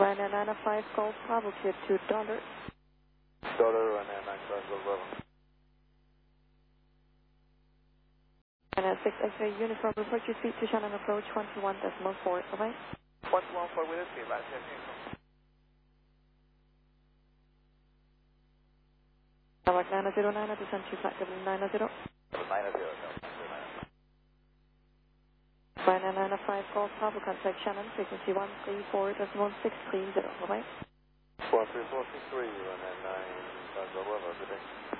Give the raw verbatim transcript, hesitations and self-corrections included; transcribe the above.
Ryanair nine five Golf Bravo, clear to Dollar. Dollar, Ryanair nine five Golf Bravo. Ryanair six X-ray uniform, report your speed to Shannon approach one two one decimal four, bye-bye. one two one four with us, speed line seventeen. Tower nine zero nine, descend to flight level nine zero. nine zero, no. Ryanair nine five Golf Bravo, contact Shannon, frequency one three four decimal six three zero, bye-bye. one three four six three, Ryanair nine five Golf Bravo, good day.